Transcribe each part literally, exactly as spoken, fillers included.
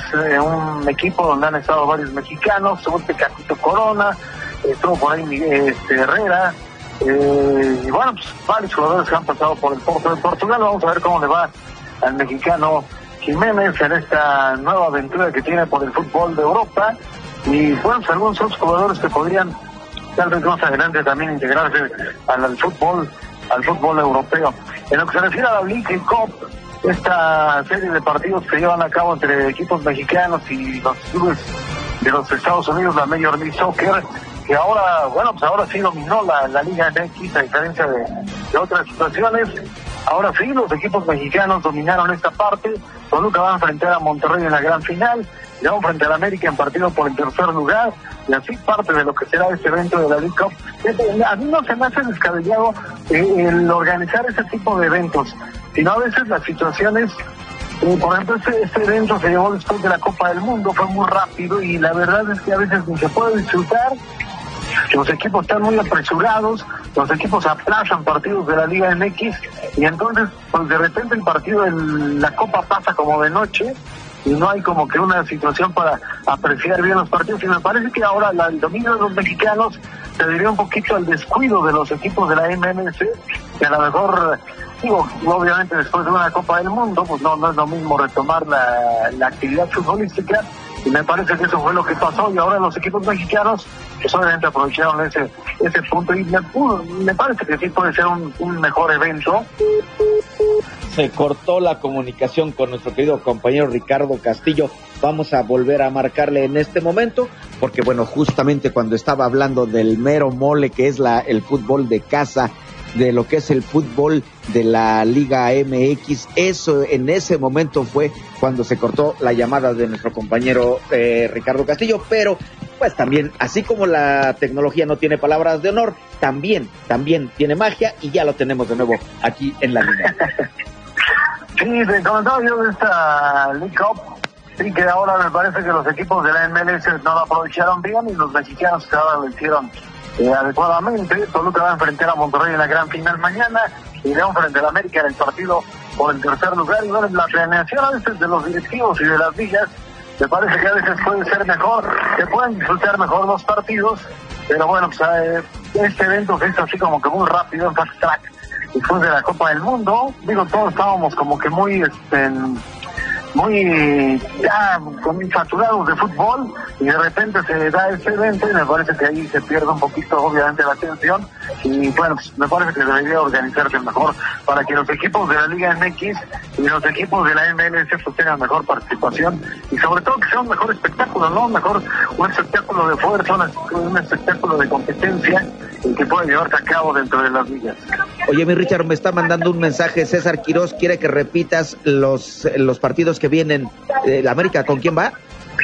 eh, un equipo donde han estado varios mexicanos, estuvo Tecatito Corona, estuvo por ahí Miguel este, Herrera, eh, y bueno, pues varios jugadores que han pasado por el Porto de Portugal. Vamos a ver cómo le va al mexicano Jiménez en esta nueva aventura que tiene por el fútbol de Europa, y bueno, pues algunos otros jugadores que podrían tal vez más adelante también integrarse al, al fútbol, al fútbol europeo. En lo que se refiere a la League Cup, esta serie de partidos que llevan a cabo entre equipos mexicanos y los clubes de los Estados Unidos, la Major League Soccer, que ahora, bueno, pues ahora sí dominó la, la Liga M X, a diferencia de, de otras situaciones. Ahora sí, los equipos mexicanos dominaron esta parte. Toluca va a enfrentar a Monterrey en la gran final, León frente al América en partido por el tercer lugar, y así parte de lo que será este evento de la League Cup. A mí no se me hace descabellado eh, el organizar ese tipo de eventos, sino a veces las situaciones, eh, por ejemplo, este, este evento se llevó después de la Copa del Mundo, fue muy rápido, y la verdad es que a veces ni se puede disfrutar, que los equipos están muy apresurados, los equipos aplazan partidos de la Liga M X, y entonces pues de repente el partido de la Copa pasa como de noche, y no hay como que una situación para apreciar bien los partidos. Y me parece que ahora la, el dominio de los mexicanos se debió un poquito al descuido de los equipos de la M M C, que a lo mejor, digo, obviamente después de una Copa del Mundo, pues no, no es lo mismo retomar la, la actividad futbolística, y me parece que eso fue lo que pasó, y ahora los equipos mexicanos pues obviamente aprovecharon ese ese punto, y me, me parece que sí puede ser un, un mejor evento. Se cortó la comunicación con nuestro querido compañero Ricardo Castillo. Vamos a volver a marcarle en este momento, porque bueno, justamente cuando estaba hablando del mero mole que es la el fútbol de casa, de lo que es el fútbol de la Liga M X, eso en ese momento fue cuando se cortó la llamada de nuestro compañero eh, Ricardo Castillo, pero pues también, así como la tecnología no tiene palabras de honor, también, también tiene magia, y ya lo tenemos de nuevo aquí en la línea. Sí, te comentaba yo de esta League Cup, sí, que ahora me parece que los equipos de la M L S no lo aprovecharon bien, y los mexicanos que ahora lo hicieron eh, adecuadamente. Toluca va a enfrentar a Monterrey en la gran final mañana, y León frente al América en el partido por el tercer lugar. Y bueno, la planeación a veces de los directivos y de las ligas, me parece que a veces puede ser mejor, que pueden disfrutar mejor los partidos, pero bueno, pues eh, este evento se hizo así como que muy rápido, en fast track, después de la Copa del Mundo. Digo, todos estábamos como que muy, este, muy ya muy saturados de fútbol, y de repente se da ese evento, y me parece que ahí se pierde un poquito obviamente la atención, y bueno, pues me parece que debería organizarse mejor para que los equipos de la Liga M X y los equipos de la M L S pues tengan mejor participación, y sobre todo que sea un mejor espectáculo, ¿no? Mejor un espectáculo de fuerza, un, un espectáculo de competencia, y que pueda llevarse a cabo dentro de las ligas. Oye, mi Richard, me está mandando un mensaje César Quiroz, quiere que repitas los los partidos que vienen. Eh, ¿La América con quién va?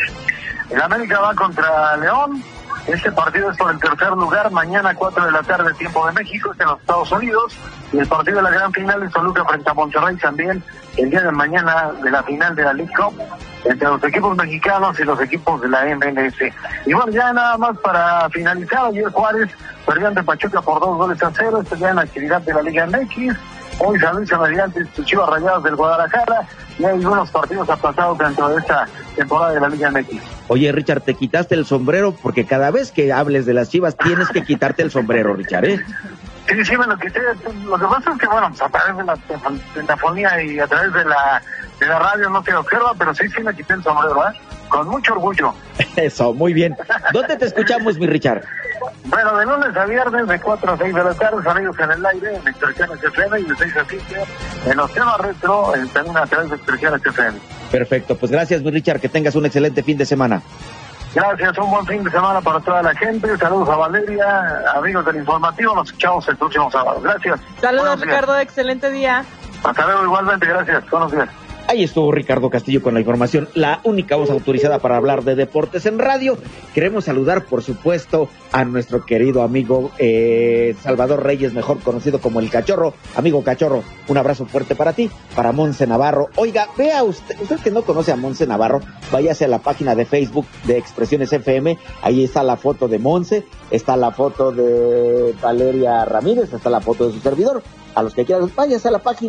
El América va contra León. Este partido es por el tercer lugar, mañana cuatro de la tarde, tiempo de México, es en los Estados Unidos. Y el partido de la gran final es Toluca frente a Monterrey también, el día de mañana de la final de la League Cup, entre los equipos mexicanos y los equipos de la M L S. Y bueno, ya nada más para finalizar, ayer Juárez perdió ante Pachuca por dos goles a cero, este ya en la actividad de la Liga M X. Hoy San Luis mediante sus Chivas Rayadas del Guadalajara, y hay unos partidos aplazados dentro de esta temporada de la Liga M X. Oye, Richard, te quitaste el sombrero, porque cada vez que hables de las Chivas tienes que quitarte el sombrero, Richard, ¿eh? Sí, sí, me lo quité. Lo que pasa es que, bueno, a través de la telefonía y a través de la de la radio no se observa, pero sí, sí me quité el sombrero, ¿eh? Con mucho orgullo. Eso, muy bien. ¿Dónde te escuchamos, mi Richard? Bueno, de lunes a viernes, de cuatro a seis de la tarde, amigos en el aire, en Expresiones F M, y de seis a siete en Océano Retro, también a través de Expresiones F M. Perfecto, pues gracias, mi Richard, que tengas un excelente fin de semana. Gracias, un buen fin de semana para toda la gente. Saludos a Valeria, amigos del informativo, nos escuchamos el próximo sábado. Gracias. Saludos, Ricardo, excelente día. Hasta luego, igualmente, gracias. Buenos días. Ahí estuvo Ricardo Castillo con la información, la única voz autorizada para hablar de deportes en radio. Queremos saludar, por supuesto, a nuestro querido amigo eh, Salvador Reyes, mejor conocido como el Cachorro. Amigo Cachorro, un abrazo fuerte para ti, para Monse Navarro. Oiga, vea usted, usted que no conoce a Monse Navarro, váyase a la página de Facebook de Expresiones F M, ahí está la foto de Monse, está la foto de Valeria Ramírez, está la foto de su servidor. A los que quieran, váyase a la página,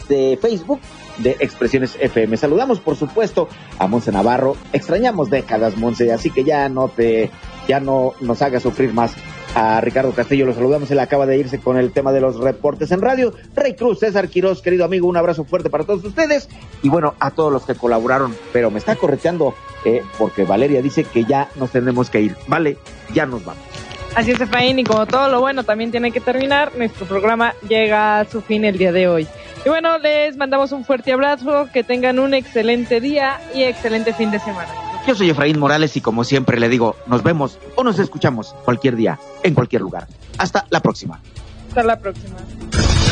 de Facebook de Expresiones F M. Saludamos, por supuesto, a Monse Navarro. Extrañamos décadas, Monse, así que ya no te, ya no nos haga sufrir más. A Ricardo Castillo lo saludamos, él acaba de irse con el tema de los reportes en radio. Rey Cruz, César Quirós, querido amigo, un abrazo fuerte para todos ustedes. Y bueno, a todos los que colaboraron, pero me está correteando eh, porque Valeria dice que ya nos tenemos que ir. Vale, ya nos vamos. Así es, Efraín, y como todo lo bueno también tiene que terminar, nuestro programa llega a su fin el día de hoy. Y bueno, les mandamos un fuerte abrazo, que tengan un excelente día y excelente fin de semana. Yo soy Efraín Morales y como siempre le digo, nos vemos o nos escuchamos cualquier día, en cualquier lugar. Hasta la próxima. Hasta la próxima.